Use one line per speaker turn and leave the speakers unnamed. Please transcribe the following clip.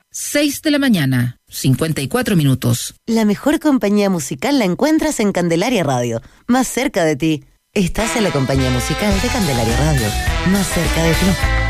6 de la mañana, 54 minutos.
La mejor compañía musical la encuentras en Candelaria Radio, más cerca de ti. Estás en la compañía musical de Candelaria Radio, más cerca de ti.